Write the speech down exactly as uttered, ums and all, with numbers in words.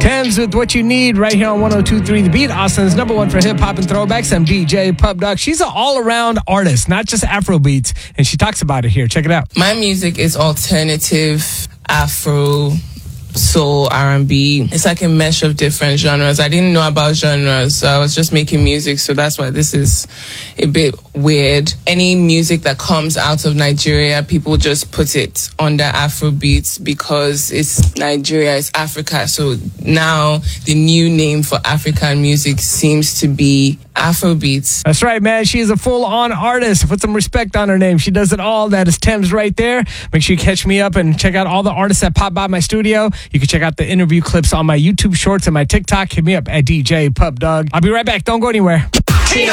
Thames with What You Need right here on one oh two point three The Beat. Austin's number one for hip-hop and throwbacks. I'm D J Pub Dog. She's an all-around artist, not just Afro beats, and she talks about it here. Check it out. My music is alternative, Afro, soul, R and B. It's like a mesh of different genres. I didn't know about genres, so I was just making music, so that's why this is a bit weird. Any music that comes out of Nigeria, people just put it under Afro beats because it's Nigeria, it's Africa. So now the new name for African music seems to be Afro beats. That's right, man. She is a full-on artist. Put some respect on her name. She does it all. That is Thames right there. Make sure you catch me up and check out all the artists that pop by my studio. You can check out the interview clips on my YouTube Shorts and my TikTok. Hit me up at D J Pub Dog. I'll be right back. Don't go anywhere.